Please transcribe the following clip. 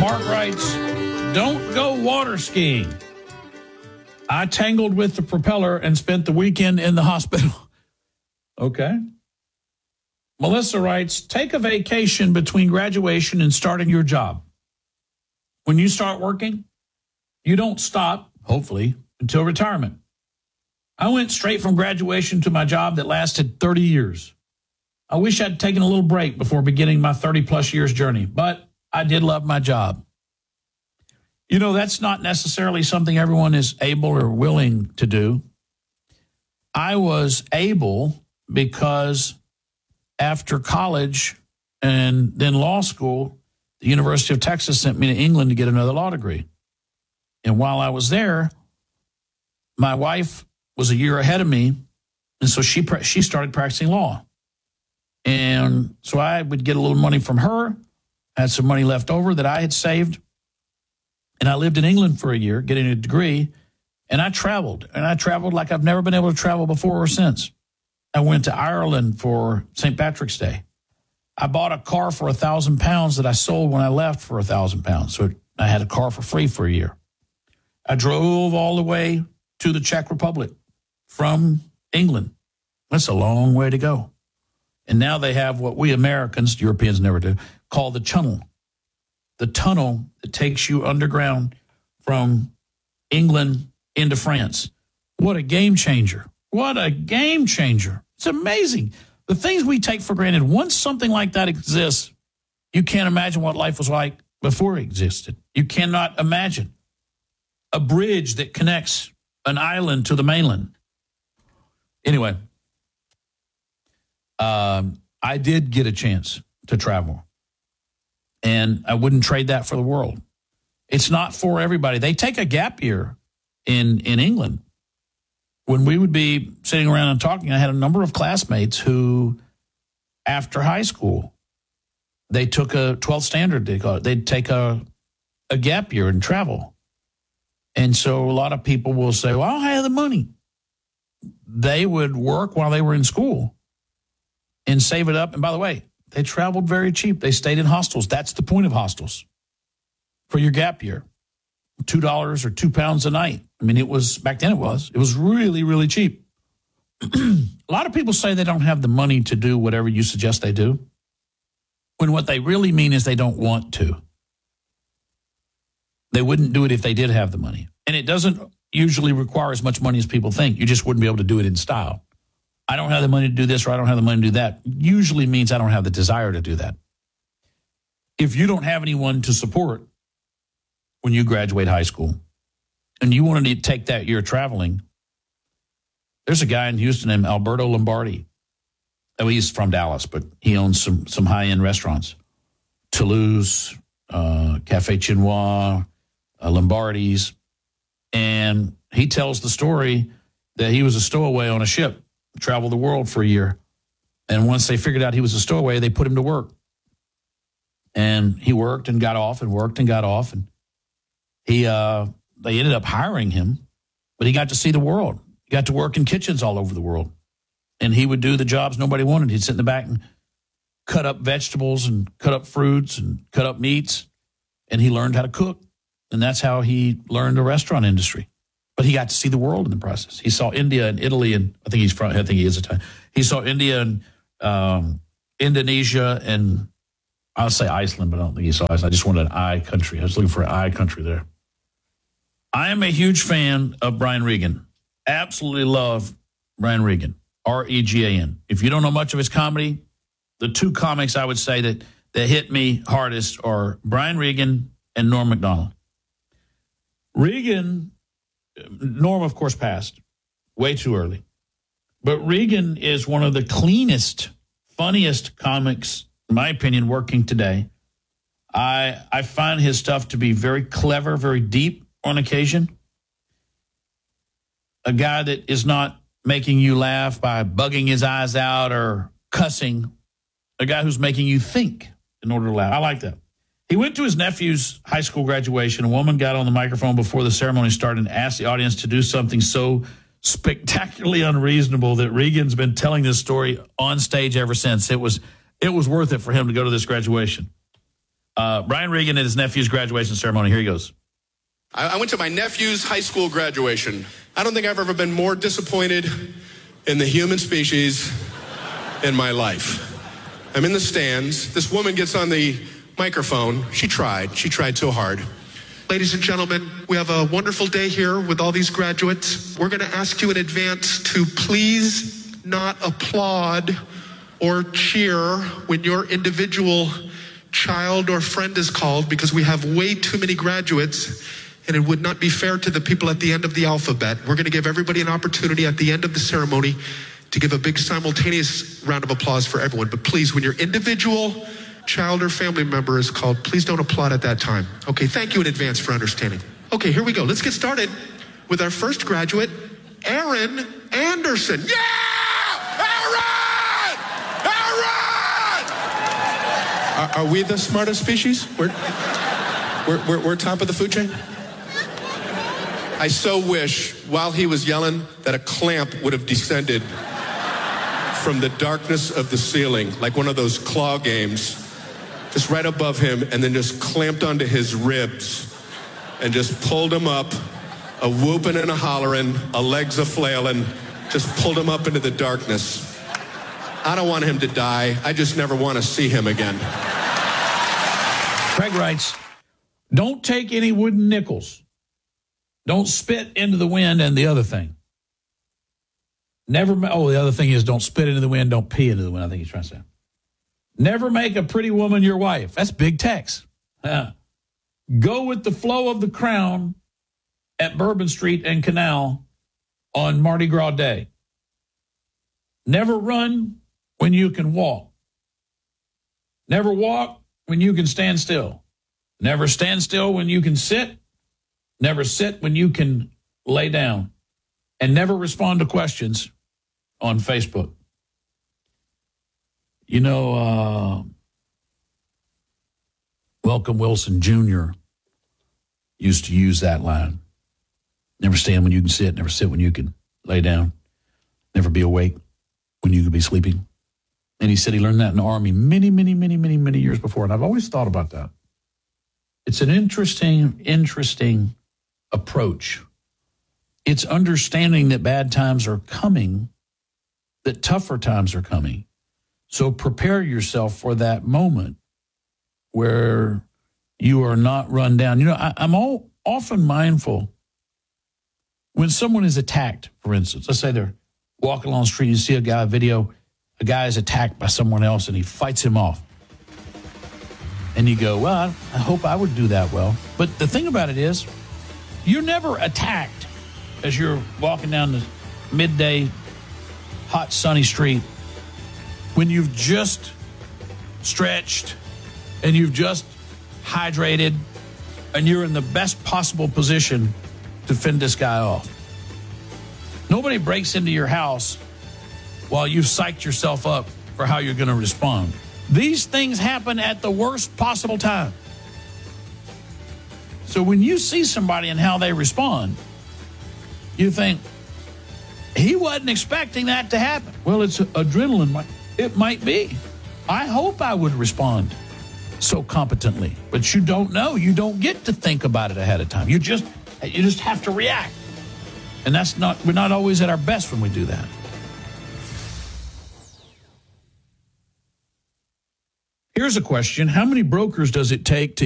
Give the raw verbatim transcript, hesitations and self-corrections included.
Mark writes, don't go water skiing. I tangled with the propeller and spent the weekend in the hospital. Okay. Melissa writes, take a vacation between graduation and starting your job. When you start working, you don't stop, hopefully, until retirement. I went straight from graduation to my job that lasted thirty years. I wish I'd taken a little break before beginning my thirty-plus years journey, but I did love my job. You know, that's not necessarily something everyone is able or willing to do. I was able because after college and then law school, the University of Texas sent me to England to get another law degree. And while I was there, my wife was a year ahead of me, and so she she started practicing law. And so I would get a little money from her, had some money left over that I had saved, and I lived in England for a year, getting a degree, and I traveled. And I traveled like I've never been able to travel before or since. I went to Ireland for Saint Patrick's Day. I bought a car for a thousand pounds that I sold when I left for a thousand pounds. So I had a car for free for a year. I drove all the way to the Czech Republic from England. That's a long way to go. And now they have what we Americans, Europeans never do, call the tunnel. The tunnel that takes you underground from England into France. What a game changer. What a game changer. It's amazing. The things we take for granted, once something like that exists, you can't imagine what life was like before it existed. You cannot imagine a bridge that connects an island to the mainland. Anyway, um, I did get a chance to travel, and I wouldn't trade that for the world. It's not for everybody. They take a gap year in, in England. When we would be sitting around and talking, I had a number of classmates who, after high school, they took a twelfth standard, they call it. They'd take a, a gap year and travel. And so a lot of people will say, well, I don't have the money. They would work while they were in school and save it up. And by the way, they traveled very cheap. They stayed in hostels. That's the point of hostels for your gap year. two dollars or two pounds a night. I mean, it was, back then it was, it was really, really cheap. A lot of people say they don't have the money to do whatever you suggest they do, when what they really mean is they don't want to. They wouldn't do it if they did have the money. And it doesn't usually require as much money as people think. You just wouldn't be able to do it in style. I don't have the money to do this, or I don't have the money to do that. Usually means I don't have the desire to do that. If you don't have anyone to support when you graduate high school and you wanted to take that year traveling, there's a guy in Houston named Alberto Lombardi. Oh, he's from Dallas, but he owns some some high-end restaurants. Toulouse, uh, Cafe Chinois, uh, Lombardi's. And he tells the story that he was a stowaway on a ship, traveled the world for a year. And once they figured out he was a stowaway, they put him to work. And he worked and got off and worked and got off. And he, uh, they ended up hiring him, but he got to see the world. He got to work in kitchens all over the world. And he would do the jobs nobody wanted. He'd sit in the back and cut up vegetables and cut up fruits and cut up meats. And he learned how to cook. And that's how he learned the restaurant industry. But he got to see the world in the process. He saw India and Italy, and I think he's from, I think he is Italian. He saw India and um, Indonesia, and I'll say Iceland, but I don't think he saw Iceland. I just wanted an I country. I was looking for an I country there. I am a huge fan of Brian Regan. Absolutely love Brian Regan, R E G A N. If you don't know much of his comedy, the two comics I would say that, that hit me hardest are Brian Regan and Norm Macdonald. Regan, Norm, of course, passed way too early. But Regan is one of the cleanest, funniest comics, in my opinion, working today. I I find his stuff to be very clever, very deep on occasion. A guy that is not making you laugh by bugging his eyes out or cussing. A guy who's making you think in order to laugh. I like that. He went to his nephew's high school graduation. A woman got on the microphone before the ceremony started and asked the audience to do something so spectacularly unreasonable that Regan's been telling this story on stage ever since. It was it was worth it for him to go to this graduation. Uh, Brian Regan at his nephew's graduation ceremony. Here he goes. I, I went to my nephew's high school graduation. I don't think I've ever been more disappointed in the human species in my life. I'm in the stands. This woman gets on the microphone. She tried. She tried so hard. Ladies and gentlemen, we have a wonderful day here with all these graduates. We're going to ask you in advance to please not applaud or cheer when your individual child or friend is called, because we have way too many graduates and it would not be fair to the people at the end of the alphabet. We're going to give everybody an opportunity at the end of the ceremony to give a big simultaneous round of applause for everyone. But please, when your individual child or family member is called, please don't applaud at that time. Okay, thank you in advance for understanding. Okay, here we go. Let's get started with our first graduate, Aaron Anderson. Yeah! Aaron! Aaron! Are, are we the smartest species? We're, we're, we're, we're top of the food chain? I so wish, while he was yelling, that a clamp would have descended from the darkness of the ceiling, like one of those claw games, just right above him, and then just clamped onto his ribs and just pulled him up, a whooping and a hollering, a legs a flailing, just pulled him up into the darkness. I don't want him to die. I just never want to see him again. Craig writes, don't take any wooden nickels. Don't spit into the wind, and the other thing. Never, oh, the other thing is don't spit into the wind, don't pee into the wind, I think he's trying to say. Never make a pretty woman your wife. That's big text. Uh, go with the flow of the crown at Bourbon Street and Canal on Mardi Gras Day. Never run when you can walk. Never walk when you can stand still. Never stand still when you can sit. Never sit when you can lay down. And never respond to questions on Facebook. You know, uh, Welcome Wilson Junior used to use that line. Never stand when you can sit. Never sit when you can lay down. Never be awake when you could be sleeping. And he said he learned that in the Army many, many, many, many, many years before. And I've always thought about that. It's an interesting, interesting approach. It's understanding that bad times are coming, that tougher times are coming. So prepare yourself for that moment where you are not run down. You know, I, I'm all, often mindful when someone is attacked, for instance. Let's say they're walking along the street, you see a guy, a video, a guy is attacked by someone else and he fights him off. And you go, well, I hope I would do that well. But the thing about it is, you're never attacked as you're walking down the midday, hot, sunny street when you've just stretched and you've just hydrated and you're in the best possible position to fend this guy off. Nobody breaks into your house while you've psyched yourself up for how you're going to respond. These things happen at the worst possible time. So when you see somebody and how they respond, you think, he wasn't expecting that to happen. Well, it's adrenaline. It might be. I hope I would respond so competently. But you don't know. You don't get to think about it ahead of time. You just you just have to react. And that's not, we're not always at our best when we do that. Here's a question. How many brokers does it take to